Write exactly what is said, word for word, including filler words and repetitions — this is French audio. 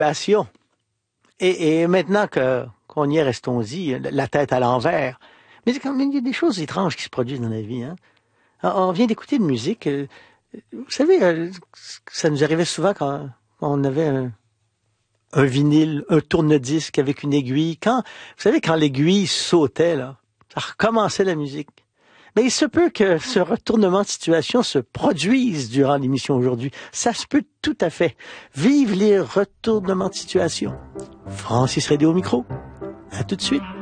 Passion. Et, et maintenant que qu'on y est, restons-y, la tête à l'envers. Mais quand même, il y a des choses étranges qui se produisent dans la vie. Hein? On vient d'écouter de musique. Euh, vous savez, euh, ça nous arrivait souvent quand on avait un, un vinyle, un tourne-disque avec une aiguille. Quand, vous savez, quand l'aiguille sautait, là, ça recommençait la musique. Mais il se peut que ce retournement de situation se produise durant l'émission aujourd'hui. Ça se peut tout à fait. Vive les retournements de situation. Francis Redé au micro. À tout de suite.